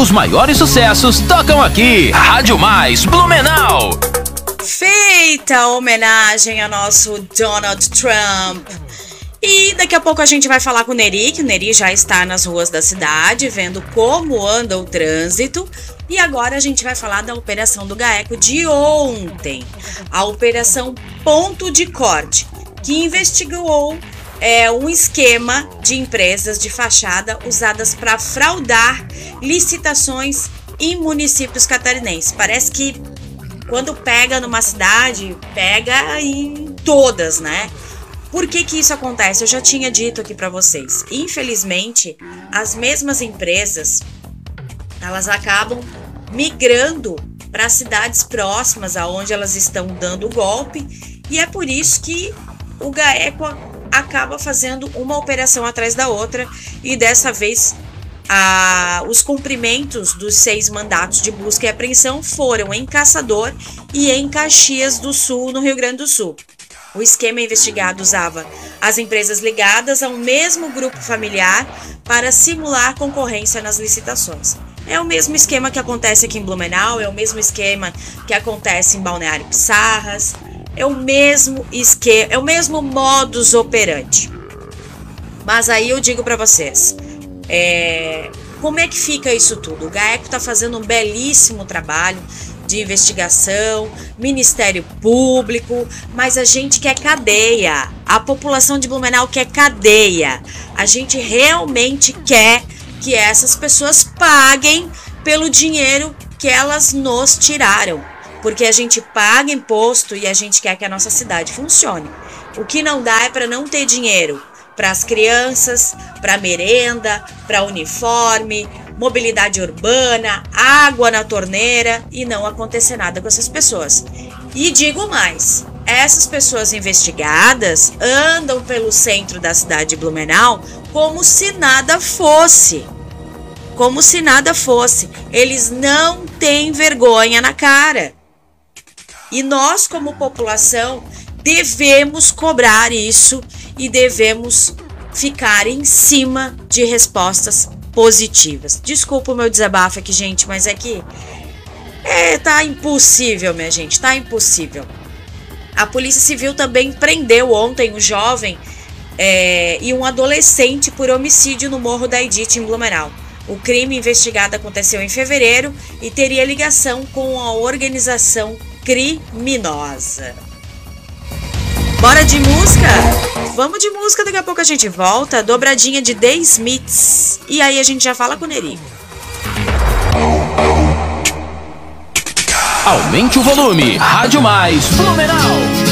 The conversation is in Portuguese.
Os maiores sucessos tocam aqui. Rádio Mais Blumenau. Feita a homenagem ao nosso Donald Trump. E daqui a pouco a gente vai falar com o Neri, que o Neri já está nas ruas da cidade, vendo como anda o trânsito. E agora a gente vai falar da operação do GAECO de ontem, a Operação Ponto de Corte, que investigou um esquema de empresas de fachada usadas para fraudar licitações em municípios catarinenses. Parece que quando pega numa cidade, pega em todas, né? Por que isso acontece? Eu já tinha dito aqui para vocês. Infelizmente, as mesmas empresas, elas acabam migrando para cidades próximas aonde elas estão dando o golpe, e é por isso que o GAECO acaba fazendo uma operação atrás da outra, e dessa vez os cumprimentos dos 6 mandatos de busca e apreensão foram em Caçador e em Caxias do Sul, no Rio Grande do Sul. O esquema investigado usava as empresas ligadas ao mesmo grupo familiar para simular concorrência nas licitações. É o mesmo esquema que acontece aqui em Blumenau, é o mesmo esquema que acontece em Balneário Pissarras, é o mesmo esquema, é o mesmo modus operandi. Mas aí eu digo para vocês, como é que fica isso tudo? O GAECO está fazendo um belíssimo trabalho de investigação, Ministério Público, mas a gente quer cadeia. A população de Blumenau quer cadeia. A gente realmente quer que essas pessoas paguem pelo dinheiro que elas nos tiraram, porque a gente paga imposto e a gente quer que a nossa cidade funcione. O que não dá é para não ter dinheiro para as crianças, para merenda, para uniforme, mobilidade urbana, água na torneira e não acontecer nada com essas pessoas. E digo mais, essas pessoas investigadas andam pelo centro da cidade de Blumenau como se nada fosse. Como se nada fosse. Eles não têm vergonha na cara. E nós, como população, devemos cobrar isso e devemos ficar em cima de respostas positivas. Desculpa o meu desabafo aqui, gente, mas é que tá impossível, minha gente, tá impossível. A Polícia Civil também prendeu ontem um jovem e um adolescente por homicídio no Morro da Edith, em Blumenau. O crime investigado aconteceu em fevereiro e teria ligação com a organização criminosa. Bora de música? Vamos de música, daqui a pouco a gente volta. Dobradinha de The Smiths. E aí a gente já fala com o Neri. Aumente o volume. Rádio Mais Blumenau.